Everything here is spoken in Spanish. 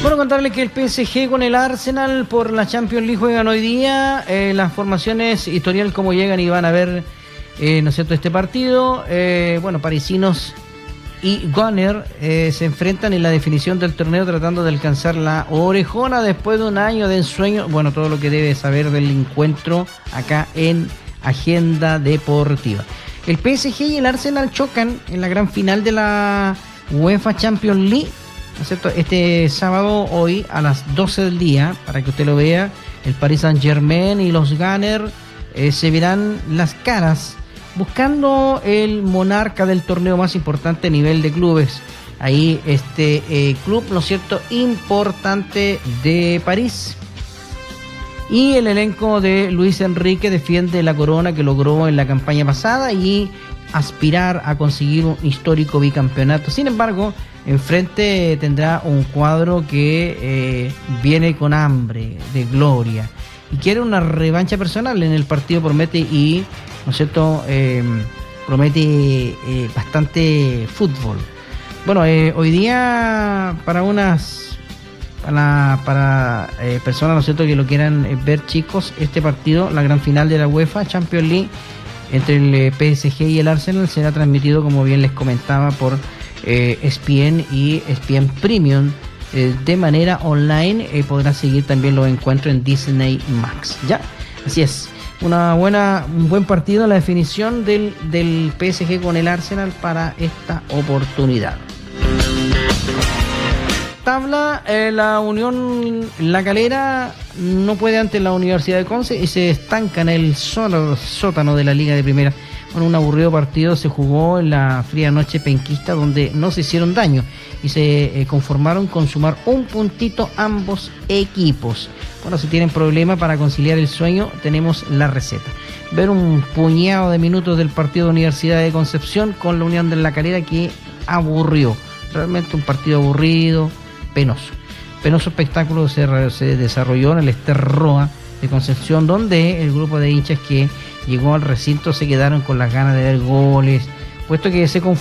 Bueno, contarles que el PSG con el Arsenal por la Champions League juegan hoy día. Las formaciones, historial, cómo llegan y van a ver, ¿no es cierto?, este partido. Bueno, parisinos y Gunner se enfrentan en la definición del torneo tratando de alcanzar la orejona después de un año de ensueño. Bueno, todo lo que debe saber del encuentro acá en Agenda Deportiva. El PSG y el Arsenal chocan en la gran final de la UEFA Champions League, ¿no es cierto?, este sábado, hoy a las 12 del día, para que usted lo vea. El Paris Saint-Germain y los Gunners se verán las caras buscando el monarca del torneo más importante a nivel de clubes. Ahí este club, ¿no es cierto?, importante de París. Y el elenco de Luis Enrique defiende la corona que logró en la campaña pasada y aspirar a conseguir un histórico bicampeonato. Sin embargo, enfrente tendrá un cuadro que viene con hambre de gloria y quiere una revancha personal. En el partido promete y, ¿no es cierto?, promete bastante fútbol. Bueno, hoy día para personas, ¿no es cierto?, que lo quieran ver, chicos, este partido, la gran final de la UEFA Champions League entre el PSG y el Arsenal, será transmitido, como bien les comentaba, por ESPN y ESPN Premium de manera online. Podrá seguir también los encuentros en Disney Max. Ya, así es. Un buen partido, la definición del PSG con el Arsenal para esta oportunidad. Tabla, la Unión La Calera no puede ante la Universidad de Conce y se estanca en el sótano de la Liga de Primera. Bueno, un aburrido partido se jugó en la fría noche penquista, donde no se hicieron daño y se conformaron con sumar un puntito ambos equipos. Bueno, si tienen problemas para conciliar el sueño, tenemos la receta. Ver un puñado de minutos del partido de Universidad de Concepción con la Unión de La Calera, que aburrió. Realmente un partido aburrido, penoso espectáculo se desarrolló en el Ester Roa de Concepción, donde el grupo de hinchas que llegó al recinto se quedaron con las ganas de ver goles, puesto que se